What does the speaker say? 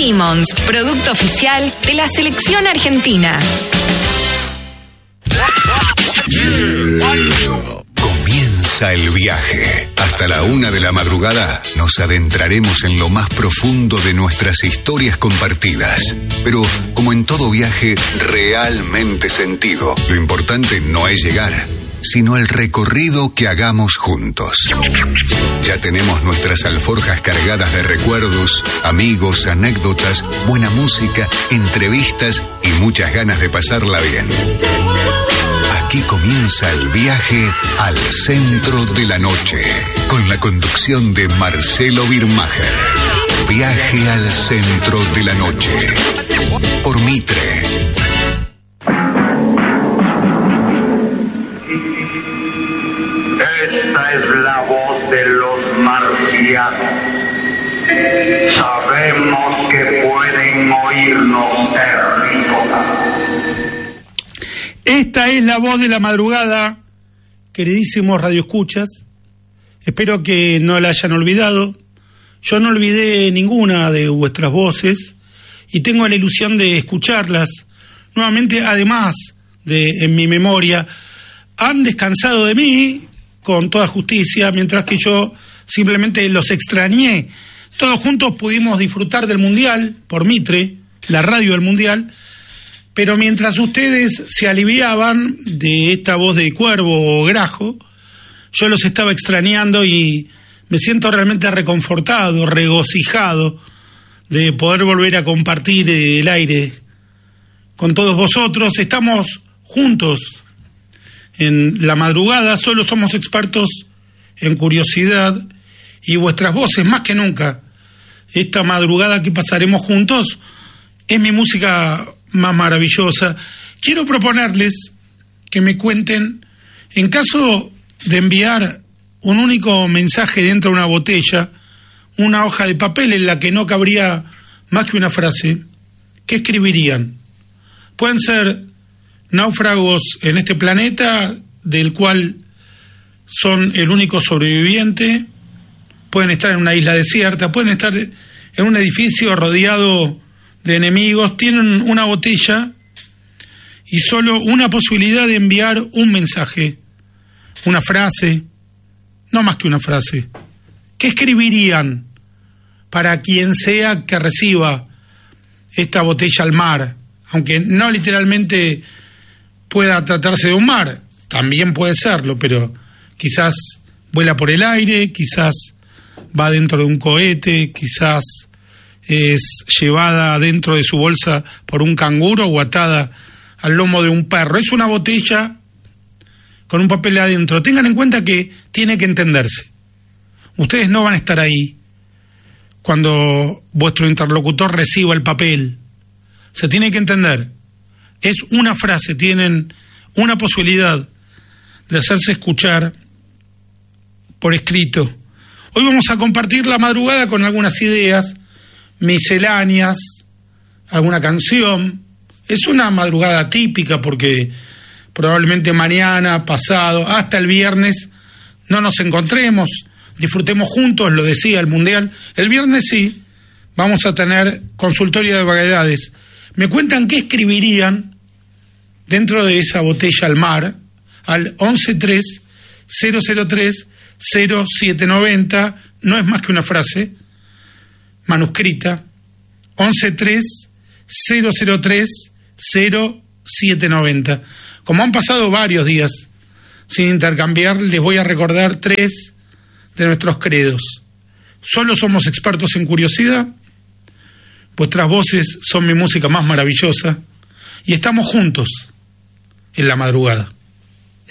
Simmons, producto oficial de la selección argentina. Comienza el viaje. Hasta la 1 de la madrugada nos adentraremos en lo más profundo de nuestras historias compartidas. Pero, como en todo viaje realmente sentido, lo importante no es llegar, sino el recorrido que hagamos juntos. Ya tenemos nuestras alforjas cargadas de recuerdos, amigos, anécdotas, buena música, entrevistas y muchas ganas de pasarla bien. Aquí comienza el viaje al centro de la noche, con la conducción de Marcelo Birmacher. Viaje al centro de la noche, por Mitre. Esta es la voz de los marcianos. Sabemos que pueden oírnos terrícolas. Esta es la voz de la madrugada, queridísimos radioescuchas. Espero que no la hayan olvidado. Yo no olvidé ninguna de vuestras voces y tengo la ilusión de escucharlas nuevamente, además de en mi memoria. Han descansado de mí con toda justicia, mientras que yo simplemente los extrañé. Todos juntos pudimos disfrutar del Mundial por Mitre, la radio del Mundial, pero mientras ustedes se aliviaban de esta voz de cuervo o grajo, yo los estaba extrañando y me siento realmente reconfortado, regocijado de poder volver a compartir el aire con todos vosotros. Estamos juntos en la madrugada, solo somos expertos en curiosidad y vuestras voces más que nunca. Esta madrugada que pasaremos juntos es mi música más maravillosa. Quiero proponerles que me cuenten, en caso de enviar un único mensaje dentro de una botella, una hoja de papel en la que no cabría más que una frase, ¿qué escribirían? Pueden ser náufragos en este planeta del cual son el único sobreviviente, pueden estar en una isla desierta, pueden estar en un edificio rodeado de enemigos, tienen una botella y solo una posibilidad de enviar un mensaje, una frase, no más que una frase. ¿Qué escribirían para quien sea que reciba esta botella al mar? Aunque no literalmente pueda tratarse de un mar, también puede serlo, pero quizás vuela por el aire, quizás va dentro de un cohete, quizás es llevada dentro de su bolsa por un canguro o atada al lomo de un perro. Es una botella con un papel adentro. Tengan en cuenta que tiene que entenderse. Ustedes no van a estar ahí cuando vuestro interlocutor reciba el papel. Se tiene que entender. Es una frase, tienen una posibilidad de hacerse escuchar por escrito. Hoy vamos a compartir la madrugada con algunas ideas misceláneas, alguna canción. Es una madrugada típica porque probablemente mañana, pasado, hasta el viernes no nos encontremos, disfrutemos juntos, lo decía el Mundial. El viernes sí, vamos a tener consultorio de vaguedades. Me cuentan qué escribirían dentro de esa botella al mar al 1130030790, no es más que una frase manuscrita, 1130030790. Como han pasado varios días sin intercambiar, les voy a recordar 3 de nuestros credos. Solo somos expertos en curiosidad, vuestras voces son mi música más maravillosa y estamos juntos en la madrugada.